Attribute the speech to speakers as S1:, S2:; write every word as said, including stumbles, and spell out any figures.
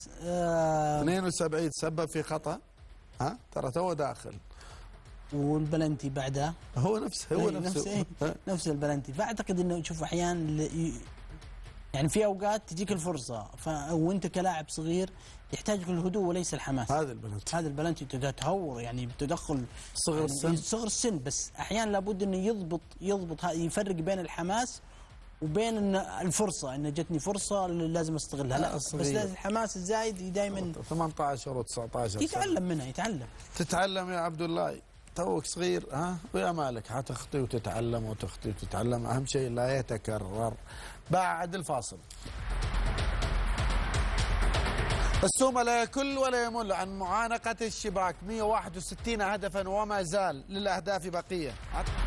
S1: آه
S2: اثنين وسبعين تسبب في خطأ، ها ترى تو داخل،
S1: والبلنتي بعدها
S2: هو نفسه هو
S1: نفس
S2: نفسه
S1: إيه؟ نفس البلنتي. فاعتقد انه شوف احيانا يعني في اوقات تجيك الفرصه ف... وانت كلاعب صغير يحتاج الهدوء وليس الحماس.
S2: هذا البلنتي
S1: هذا البلنتي تهور يعني تدخل
S2: صغر
S1: يعني
S2: السن
S1: صغر السن، بس احيانا لابد انه يضبط يضبط يفرق بين الحماس وبين ان الفرصه، ان جتني فرصه لازم استغلها. لا بس لازم الحماس الزايد دائما
S2: ثمانية عشر وتسعة عشر
S1: يتعلم منها يتعلم
S2: تتعلم يا عبد الله، توك صغير ها ويا مالك حتخطي وتتعلم وتخطي وتتعلم، اهم شيء لا يتكرر. بعد الفاصل. السومة لا يكل ولا يمل عن معانقة الشباك، مئة وواحد وستين هدفا وما زال للأهداف بقية.